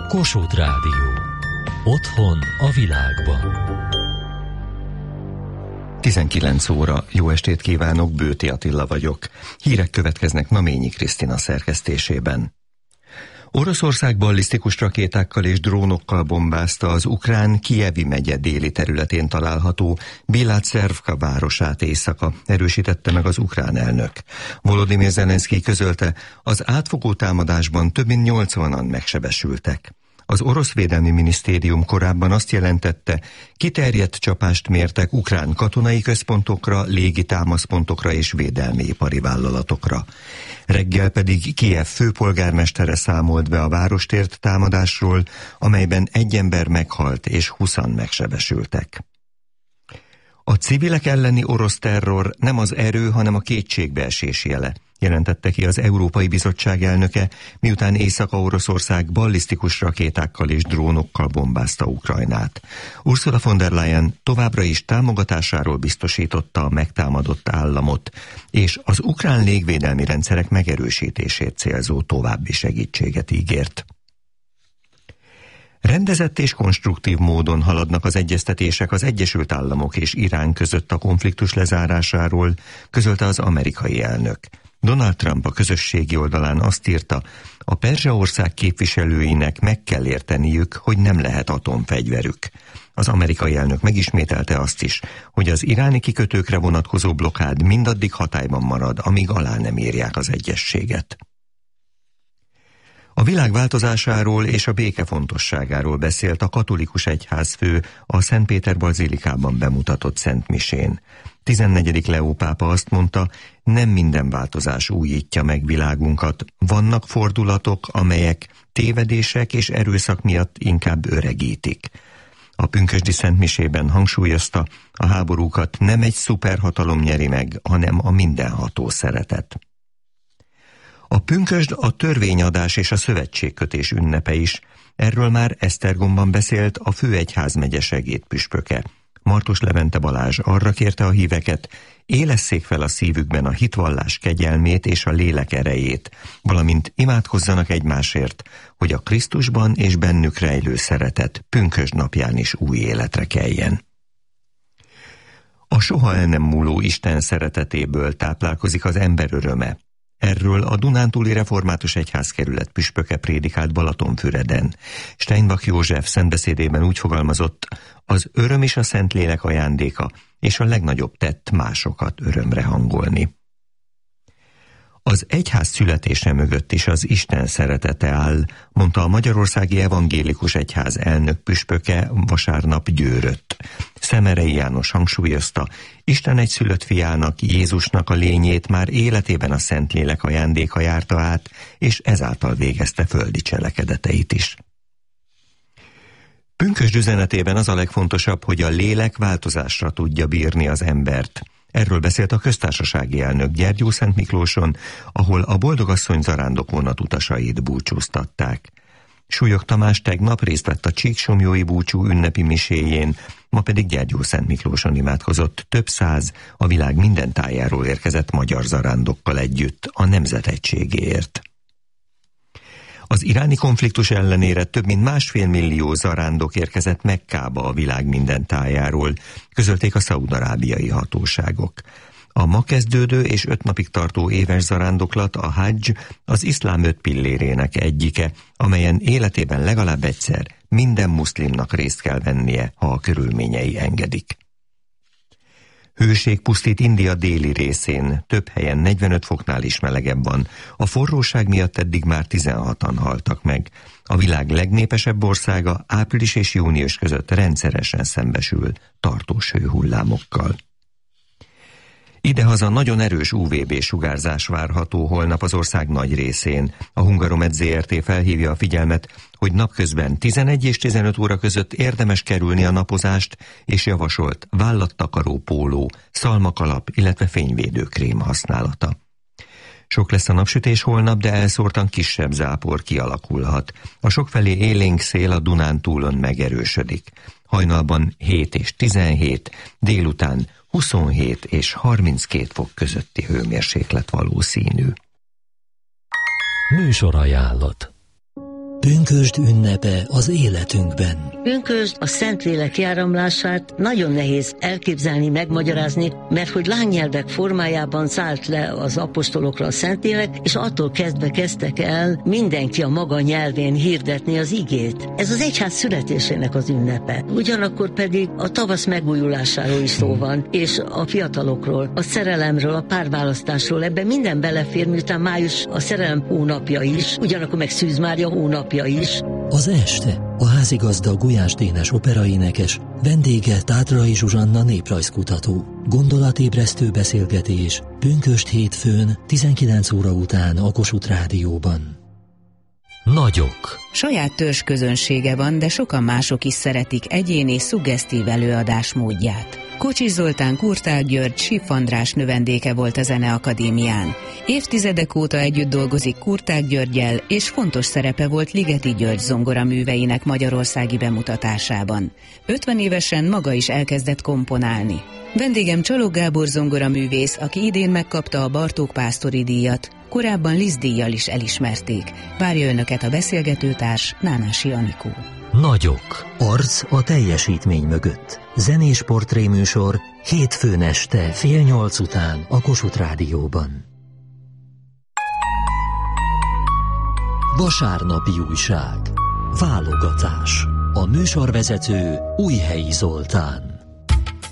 Kossuth Rádió. Otthon a világban. 19 óra. Jó estét kívánok, Bőti Attila vagyok. Hírek következnek Naményi Krisztina szerkesztésében. Oroszország ballisztikus rakétákkal és drónokkal bombázta az ukrán Kijevi megye déli területén található Bilatszervka városát éjszaka, erősítette meg az ukrán elnök. Volodymyr Zelenszkij közölte, az átfogó támadásban több mint 80-an megsebesültek. Az orosz védelmi minisztérium korábban azt jelentette, kiterjedt csapást mértek ukrán katonai központokra, légi támaszpontokra és védelmi ipari vállalatokra. Reggel pedig Kijev főpolgármestere számolt be a várostért támadásról, amelyben egy ember meghalt és 20-an megsebesültek. A civilek elleni orosz terror nem az erő, hanem a kétségbeesés jele, jelentette ki az Európai Bizottság elnöke, miután Észak-Oroszország ballisztikus rakétákkal és drónokkal bombázta Ukrajnát. Ursula von der Leyen továbbra is támogatásáról biztosította a megtámadott államot, és az ukrán légvédelmi rendszerek megerősítését célzó további segítséget ígért. Rendezett és konstruktív módon haladnak az egyeztetések az Egyesült Államok és Irán között a konfliktus lezárásáról, közölte az amerikai elnök. Donald Trump a közösségi oldalán azt írta, a Perzsa-ország képviselőinek meg kell érteniük, hogy nem lehet atomfegyverük. Az amerikai elnök megismételte azt is, hogy az iráni kikötőkre vonatkozó blokkád mindaddig hatályban marad, amíg alá nem írják az egyezséget. A világ változásáról és a béke fontosságáról beszélt a katolikus egyházfő a Szentpéter bazilikában bemutatott szentmisén. 14. Leó pápa azt mondta, nem minden változás újítja meg világunkat, vannak fordulatok, amelyek tévedések és erőszak miatt inkább öregítik. A pünkösdi szentmisében hangsúlyozta, a háborúkat nem egy szuperhatalom nyeri meg, hanem a mindenható szeretet. A pünkösd a törvényadás és a szövetségkötés ünnepe is. Erről már Esztergomban beszélt a főegyházmegye segédpüspöke. Martos Levente Balázs arra kérte a híveket, élesszék fel a szívükben a hitvallás kegyelmét és a lélek erejét, valamint imádkozzanak egymásért, hogy a Krisztusban és bennük rejlő szeretet pünkösd napján is új életre keljen. A soha el nem múló Isten szeretetéből táplálkozik az ember öröme. Erről a Dunántúli Református Egyházkerület püspöke prédikált Balatonfüreden. Steinbach József szentbeszédében úgy fogalmazott, az öröm is a Szentlélek ajándéka, és a legnagyobb tett másokat örömre hangolni. Az egyház születése mögött is az Isten szeretete áll, mondta a Magyarországi Evangélikus Egyház elnök püspöke vasárnap Győrött. Szemerei János hangsúlyozta, Isten egyszülött fiának, Jézusnak a lényét már életében a Szentlélek ajándéka járta át, és ezáltal végezte földi cselekedeteit is. Pünkösd üzenetében az a legfontosabb, hogy a lélek változásra tudja bírni az embert. Erről beszélt a köztársasági elnök Gyergyószentmiklóson, ahol a Boldogasszony zarándokvonat utasait búcsúztatták. Súlyog Tamás tegnap részt vett a Csíksomjói búcsú ünnepi miséjén, ma pedig Gyergyószentmiklóson imádkozott több száz a világ minden tájáról érkezett magyar zarándokkal együtt a nemzet egységéért. Az iráni konfliktus ellenére több mint 1,5 millió zarándok érkezett Mekkába a világ minden tájáról, közölték a szaúd-arábiai hatóságok. A ma kezdődő és 5 napig tartó éves zarándoklat, a hadzs, az iszlám 5 pillérének egyike, amelyen életében legalább egyszer minden muszlimnak részt kell vennie, ha a körülményei engedik. Hőség pusztít India déli részén, több helyen 45 foknál is melegebb van. A forróság miatt eddig már 16-an haltak meg. A világ legnépesebb országa április és június között rendszeresen szembesül tartós hőhullámokkal. Idehaza nagyon erős UVB-sugárzás várható holnap az ország nagy részén. A Hungaromed Zrt. Felhívja a figyelmet, hogy napközben 11 és 15 óra között érdemes kerülni a napozást, és javasolt vállattakaró póló, szalmakalap, illetve fényvédőkrém használata. Sok lesz a napsütés holnap, de elszórtan kisebb zápor kialakulhat. A sokfelé élénk szél a Dunántúlon megerősödik. Hajnalban 7 és 17, délután 27 és 32 fok közötti hőmérséklet valószínű. Műsorajánlat. Pünkösd ünnepe az életünkben. Pünkösd a Szentlélek járamlását nagyon nehéz elképzelni, megmagyarázni, mert hogy lánynyelvek formájában szállt le az apostolokra a Szentlélek, és attól kezdve kezdtek el mindenki a maga nyelvén hirdetni az igét. Ez az egyház születésének az ünnepe. Ugyanakkor pedig a tavasz megújulásáról is szó van, és a fiatalokról, a szerelemről, a párválasztásról, ebben minden belefér, miután május a szerelem hónapja is, ugyanakkor meg Szűz Mária hónapja is. Az este a házigazda Gulyás Dénes operaénekes, vendége Tátrai Zsuzsanna néprajzkutató. Gondolatébresztő beszélgetés pünkösd hétfőn 19 óra után a Kossuth Rádióban. Nagyok. Saját törzsközönsége van, de sokan mások is szeretik egyéni, szuggesztív előadás módját. Kocsis Zoltán Kurtág György Schiff András növendéke volt a Zeneakadémián. Évtizedek óta együtt dolgozik Kurtág Györggyel, és fontos szerepe volt Ligeti György zongoraműveinek magyarországi bemutatásában. 50 évesen maga is elkezdett komponálni. Vendégem Csalog Gábor zongoraművész, aki idén megkapta a Bartók Pásztori díjat, korábban Liszt díjjal is elismerték. Várja önöket a beszélgetőtárs, Nánási Anikó. Nagyok. Arc a teljesítmény mögött. Zenés portréműsor hétfőn este 7:30 után a Kossuth Rádióban. Vasárnapi újság. Válogatás. A műsorvezető Újhelyi Zoltán.